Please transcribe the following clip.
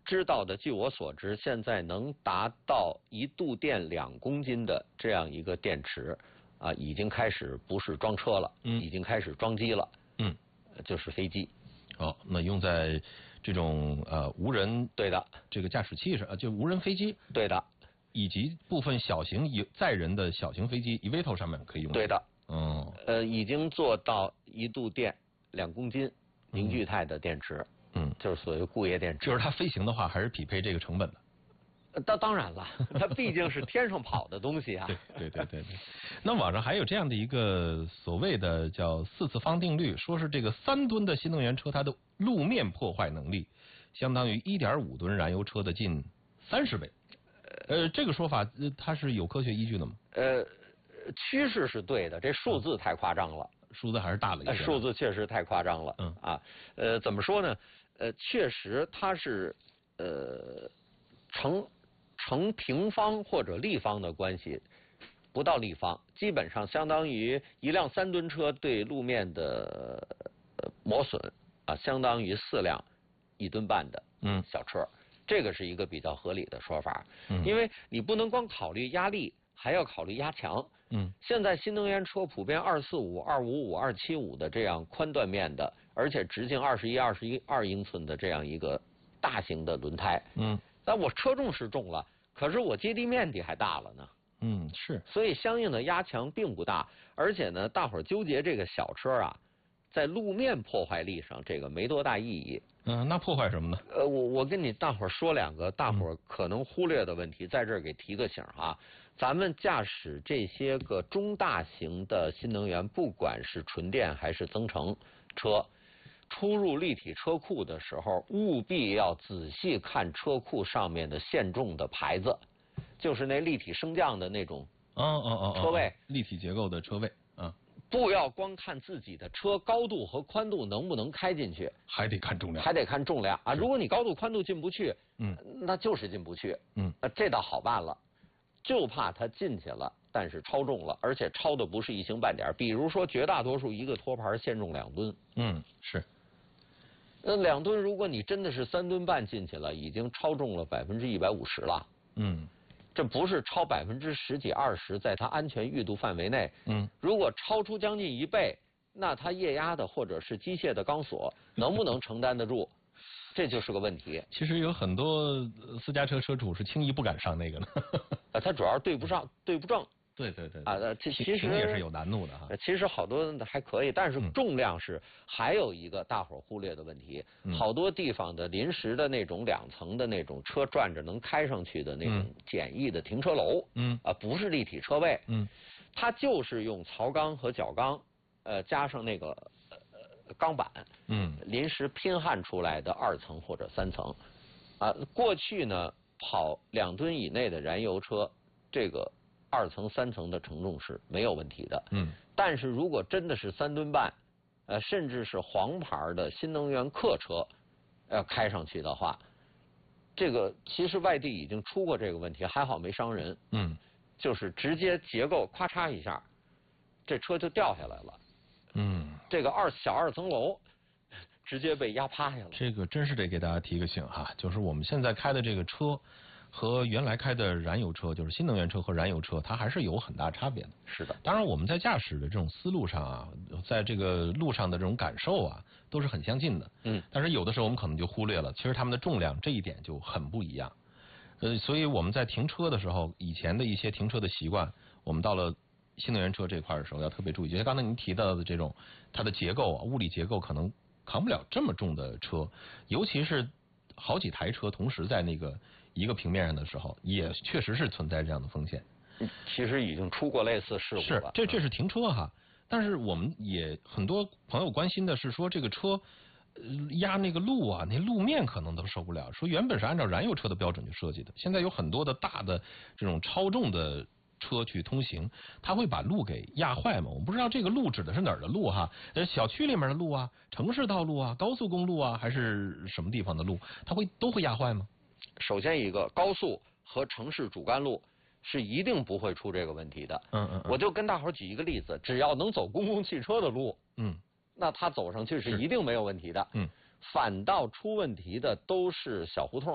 知道的，据我所知，现在能达到1度电2公斤的这样一个电池啊，已经开始不是装车了，已经开始装机了，就是飞机。 哦，那用在这种无人对的这个驾驶器上，就无人飞机对的， 以及部分小型载人的小型飞机 eVTOL 上面可以用。 对的， 已经做到1度电2公斤凝聚态的电池，就是所谓固液电池。 就是它飞行的话，还是匹配这个成本的。 当然了，它毕竟是天上跑的东西啊。 对。那网上还有这样的一个所谓的叫4次方定律，说是这个3吨的新能源车它的路面破坏能力相当于1.5吨燃油车的近30倍。这个说法它是有科学依据的吗？ 趋势是对的，这数字太夸张了。 数字还是大了一些。 数字确实太夸张了。怎么说呢？确实它是成平方或者立方的关系，不到立方，基本上相当于一辆3吨车对路面的磨损啊，相当于4辆1吨半的小车。这个是一个比较合理的说法。因为你不能光考虑压力，还要考虑压强。现在新能源车普遍245、255、275的这样宽断面的，而且直径21英寸的这样一个大型的轮胎。但我车重是重了，可是我接地面积还大了呢。 是。 所以相应的压强并不大，而且呢，大伙儿纠结这个小车啊，在路面破坏力上这个没多大意义。 那破坏什么呢？ 我跟你大伙儿说2个大伙儿可能忽略的问题，在这儿给提个醒哈。咱们驾驶这些个中大型的新能源，不管是纯电还是增程车，出入立体车库的时候，务必要仔细看车库上面的限重的牌子，就是那立体升降的那种车位， 立体结构的车位。 不要光看自己的车高度和宽度能不能开进去， 还得看重量， 还得看重量啊！如果你高度宽度进不去，那就是进不去。这倒好办了，就怕它进去了，但是超重了，而且超的不是一星半点。比如说，绝大多数一个托盘限重2吨。 是。 那2吨，如果你真的是3吨半进去了，已经超重了150%了。这不是超10几20%，在它安全裕度范围内。如果超出将近1倍，那它液压的或者是机械的钢索能不能承担得住？这就是个问题。 其实有很多私家车车主是轻易不敢上那个的。 它主要对不上，对不正。 对其实也是有难度的哈。 其实好多还可以，但是重量是还有一个大伙儿忽略的问题。好多地方的临时的那种2层的那种车转着能开上去的那种简易的停车楼，不是立体车位，它就是用槽钢和角钢，加上那个钢板，临时拼焊出来的2层或者3层。过去呢，跑2吨以内的燃油车，这个2层3层的承重是没有问题的。但是如果真的是3吨半，甚至是黄牌的新能源客车要开上去的话，这个其实外地已经出过这个问题，还好没伤人。就是直接结构咔嚓一下，这车就掉下来了。这个小2层楼直接被压趴下了。 这个真是得给大家提个醒哈，就是我们现在开的这个车和原来开的燃油车，就是新能源车和燃油车，它还是有很大差别的。 是的。 当然我们在驾驶的这种思路上啊，在这个路上的这种感受啊，都是很相近的。但是有的时候我们可能就忽略了，其实它们的重量这一点就很不一样。所以我们在停车的时候，以前的一些停车的习惯，我们到了新能源车这块的时候要特别注意。就像刚才您提到的这种，它的结构啊，物理结构可能扛不了这么重的车，尤其是好几台车同时在那个一个平面上的时候，也确实是存在这样的风险。 其实已经出过类似事故了。 这是停车哈，但是我们也很多朋友关心的是说这个车压那个路啊，那路面可能都受不了。说原本是按照燃油车的标准去设计的，现在有很多的大的这种超重的车去通行，它会把路给压坏嘛？我不知道这个路指的是哪儿的路哈？小区里面的路啊，城市道路啊，高速公路啊，还是什么地方的路？它都会压坏吗？ 首先一个高速和城市主干路是一定不会出这个问题的。我就跟大伙举一个例子，只要能走公共汽车的路，那它走上去是一定没有问题的。反倒出问题的都是小胡同。